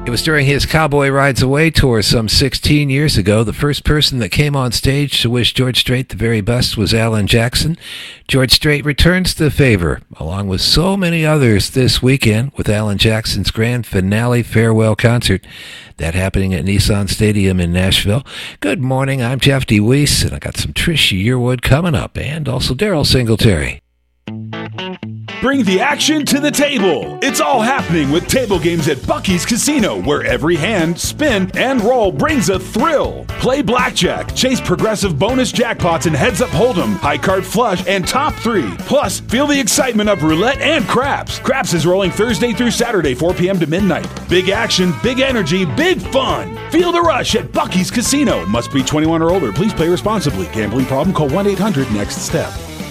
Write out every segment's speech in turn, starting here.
It was during his Cowboy Rides Away tour some 16 years ago. The first person that came on stage to wish George Strait the very best was Alan Jackson. George Strait returns the favor, along with so many others this weekend, with Alan Jackson's grand finale farewell concert. That happening at Nissan Stadium in Nashville. Good morning, I'm Jeff DeWeese, and I got some Trish Yearwood coming up, and also Daryl Singletary. Bring the action to the table. It's all happening with table games at Buc-ee's Casino, where every hand, spin, and roll brings a thrill. Play blackjack, chase progressive bonus jackpots and heads-up hold'em, high card flush, and top three. Plus, feel the excitement of roulette and craps. Craps is rolling Thursday through Saturday, 4 p.m. to midnight. Big action, big energy, big fun. Feel the rush at Buc-ee's Casino. Must be 21 or older. Please play responsibly. Gambling problem? Call 1-800-NEXT-STEP.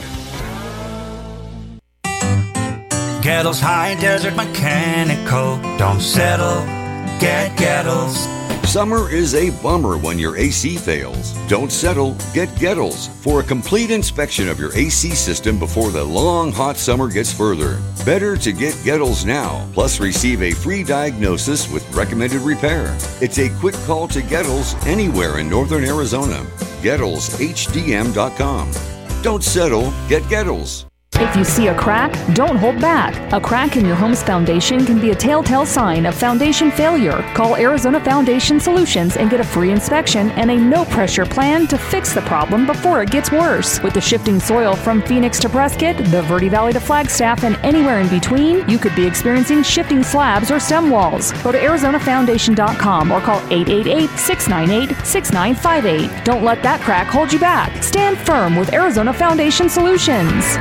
Gettles High Desert Mechanical. Don't settle, get Gettles. Summer is a bummer when your AC fails. Don't settle, get Gettles for a complete inspection of your AC system before the long hot summer gets further. Better to get Gettles now, plus receive a free diagnosis with recommended repair. It's a quick call to Gettles anywhere in northern Arizona. GettlesHDM.com. Don't settle, get Gettles. If you see a crack, don't hold back. A crack in your home's foundation can be a telltale sign of foundation failure. Call Arizona Foundation Solutions and get a free inspection and a no-pressure plan to fix the problem before it gets worse. With the shifting soil from Phoenix to Prescott, the Verde Valley to Flagstaff, and anywhere in between, you could be experiencing shifting slabs or stem walls. Go to ArizonaFoundation.com or call 888-698-6958. Don't let that crack hold you back. Stand firm with Arizona Foundation Solutions.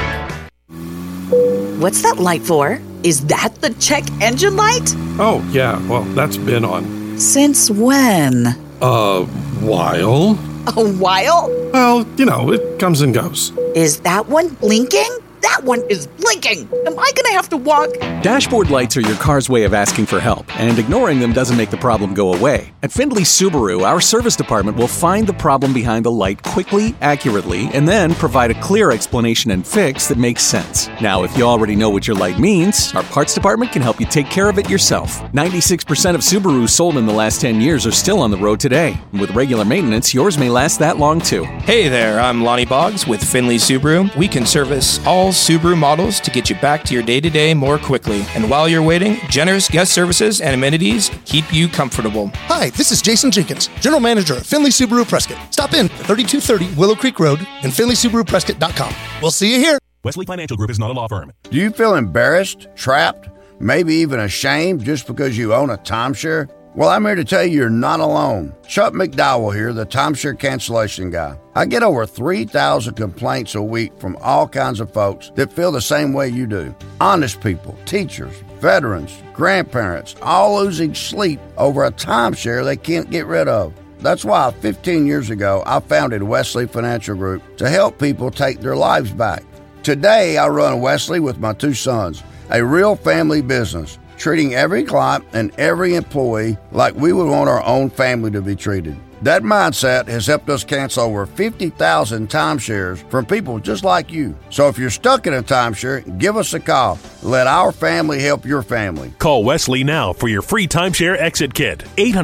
What's that light for? Is that the check engine light? Oh, yeah. Well, that's been on. Since when? A while. A while? Well, it comes and goes. Is that one blinking? That one is blinking. Am I going to have to walk? Dashboard lights are your car's way of asking for help, and ignoring them doesn't make the problem go away. At Findlay Subaru, our service department will find the problem behind the light quickly, accurately, and then provide a clear explanation and fix that makes sense. Now, if you already know what your light means, our parts department can help you take care of it yourself. 96% of Subarus sold in the last 10 years are still on the road today. And with regular maintenance, yours may last that long too. Hey there, I'm Lonnie Boggs with Findlay Subaru. We can service all Subaru models to get you back to your day-to-day more quickly. And while you're waiting, generous guest services and amenities keep you comfortable. Hi, this is Jason Jenkins, General Manager at Findlay Subaru Prescott. Stop in at 3230 Willow Creek Road and FindlaySubaruPrescott.com. We'll see you here. Wesley Financial Group is not a law firm. Do you feel embarrassed, trapped, maybe even ashamed just because you own a timeshare? Well, I'm here to tell you you're not alone. Chuck McDowell here, the timeshare cancellation guy. I get over 3,000 complaints a week from all kinds of folks that feel the same way you do. Honest people, teachers, veterans, grandparents, all losing sleep over a timeshare they can't get rid of. That's why 15 years ago, I founded Wesley Financial Group to help people take their lives back. Today, I run Wesley with my two sons, a real family business, treating every client and every employee like we would want our own family to be treated. That mindset has helped us cancel over 50,000 timeshares from people just like you. So if you're stuck in a timeshare, give us a call. Let our family help your family. Call Wesley now for your free timeshare exit kit.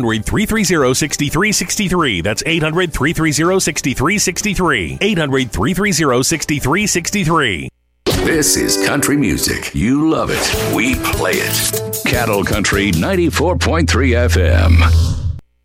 800-330-6363. That's 800-330-6363. 800-330-6363. This is country music. You love it. We play it. Cattle Country 94.3 FM.